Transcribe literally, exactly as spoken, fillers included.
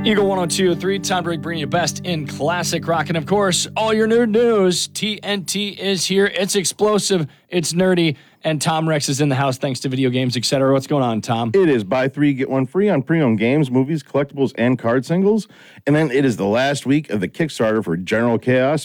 Eagle one oh two point three, time break bringing you best in classic rock. And of course, all your nerd news. T N T is here. It's explosive. It's nerdy. And Tom Rex is in the house thanks to video games, et cetera. What's going on, Tom? It is buy three, get one free on pre-owned games, movies, collectibles, and card singles. And then it is the last week of the Kickstarter for General Chaos